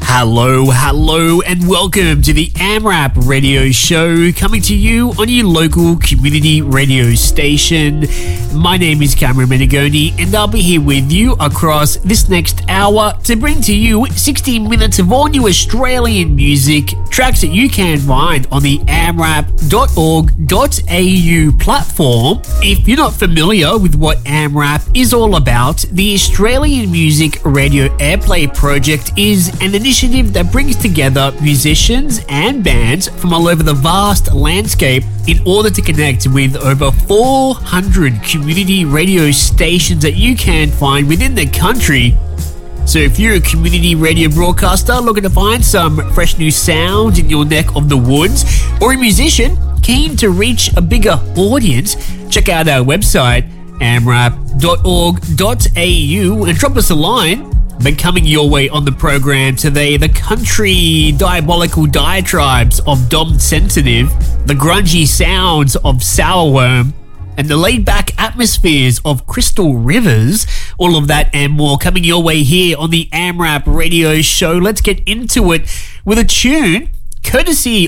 Hello, and welcome to the AMRAP radio show, coming to you on your local community radio station. My name is Cameron Menegoni, and I'll be here with you across this next hour to bring to you 60 minutes of all new Australian music, tracks that you can find on the amrap.org.au platform. If you're not familiar with what AMRAP is all about, the Australian Music Radio Airplay Project is an initiative that brings together musicians and bands from all over the vast landscape in order to connect with over 400 community radio stations that you can find within the country. So if you're a community radio broadcaster looking to find some fresh new sounds in your neck of the woods, or a musician keen to reach a bigger audience, check out our website, amrap.org.au, and drop us a line. But coming your way on the program today, the country diabolical diatribes of Dom Sensitive, the grungy sounds of Sourworm, and the laid-back atmospheres of Crystal Rivers. All of that and more coming your way here on the AMRAP radio show. Let's get into it with a tune courtesy